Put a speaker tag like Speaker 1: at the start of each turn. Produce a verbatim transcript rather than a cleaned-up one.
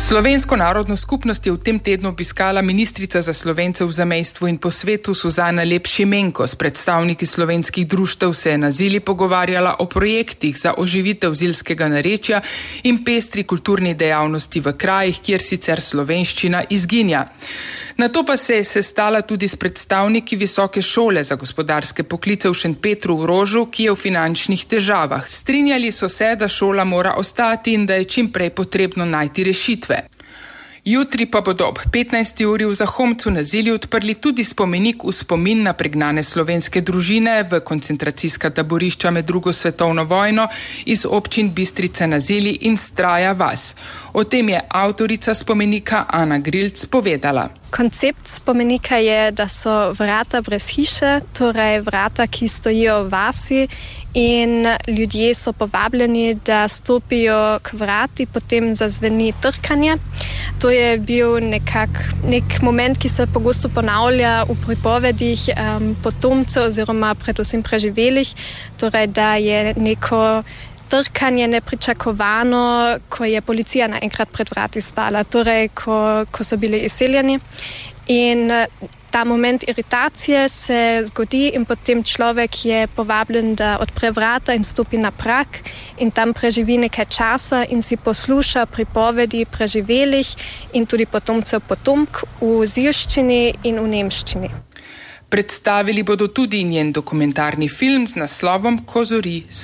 Speaker 1: Slovensko narodno skupnost je v tem tednu obiskala ministrica za Slovence v zamejstvu in po svetu Suzana Lep Šimenko. S predstavniki slovenskih društev se je na Zili pogovarjala o projektih za oživitev zilskega narečja in pestri kulturni dejavnosti v krajih, kjer sicer slovenščina izginja. Nato pa se je sestala tudi s predstavniki Visoke šole za gospodarske poklice v Šentpetru v Rožu, ki je v finančnih težavah. Strinjali so se, da šola mora ostati in da je čim prej potrebno najti rešitve. Jutri pa bodo ob petnajsti uri v Zahomcu na Zili odprli tudi spomenik v spomin na pregnane slovenske družine v koncentracijska taborišča med drugo svetovno vojno iz občin Bistrica na Zili in Straja vas. O tem je avtorica spomenika Ana Grilc povedala.
Speaker 2: Koncept spomenika je, da so vrata brez hiše, torej vrata, ki stojijo v vasi, in ljudje so povabljeni, da stopijo k vrati, potem zazveni trkanje. To je bil nekak, nek moment, ki se pogosto ponavlja v pripovedih um, potomcev oziroma predvsem preživelih, torej da je neko trkanje nepričakovano, ko je policija naenkrat pred vrati stala, torej ko, ko so bili izseljeni. In ta moment iritacije se zgodi in potem človek je povabljen, da odpre vrata in stopi na prak in tam preživi nekaj časa in si posluša pripovedi preživelih in tudi potomcev potomk v zilščini in v nemščini.
Speaker 1: Predstavili bodo tudi njen dokumentarni film z naslovom Ko zori